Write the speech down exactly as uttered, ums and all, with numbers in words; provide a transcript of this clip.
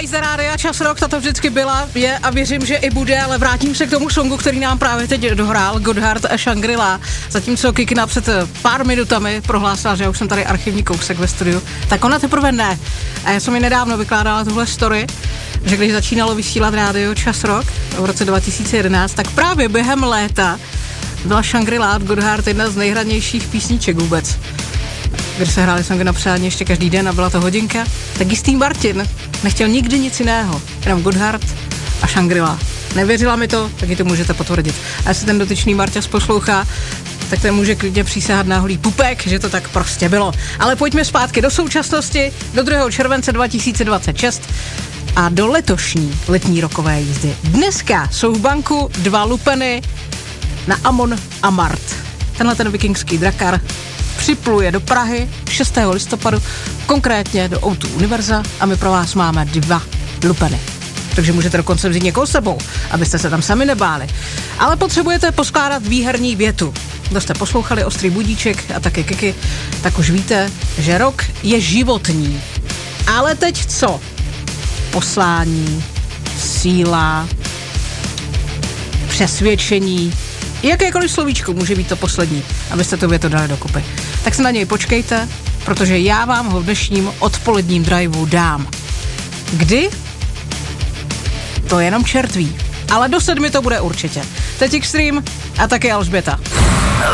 jízda rádia Čas Rock, tato vždycky byla, je a věřím, že i bude, ale vrátím se k tomu songu, který nám právě teď dohrál, Godhard a Shangri-La. Zatímco Kikina před pár minutami prohlásila, že já už jsem tady archivní kousek ve studiu, tak ona teprve ne. A já jsem mi nedávno vykládala tuhle story, že když začínalo vysílat rádio Čas Rock v roce dva tisíce jedenáct, tak právě během léta byla Shangri-La od Godhard jedna z nejhranějších písniček vůbec. Když se hráli songy na přání ještě každý den a byla to hodinka, tak jistý Martin nechtěl nikdy nic jiného, jenom Godhard a Shangri-La. Nevěřila mi to, taky to můžete potvrdit. A jestli ten dotyčný Marťas poslouchá, tak ten může klidně přísahat na holý pupek, že to tak prostě bylo. Ale pojďme zpátky do současnosti, do druhého července dva tisíce dvacet šest a do letošní letní rokové jízdy. Dneska jsou v banku dva lupeny na Amon a Mart. Tenhle ten vikingský drakar připluje do Prahy šestého listopadu, konkrétně do O dva Univerza a my pro vás máme dva lupeny. Takže můžete dokonce vzít někoho s sebou, abyste se tam sami nebáli. Ale potřebujete poskládat výherní větu. Kdo jste poslouchali Ostrý budíček a taky Kiki, tak už víte, že rok je životní. Ale teď co? Poslání, síla, přesvědčení, jakékoliv slovíčko může být to poslední, abyste tu větu dali dokupy. Tak se na něj počkejte, protože já vám ho v dnešním odpoledním driveu dám. Kdy? To jenom čert ví. Ale do sedmi to bude určitě. Teď Extreme a taky Alžběta.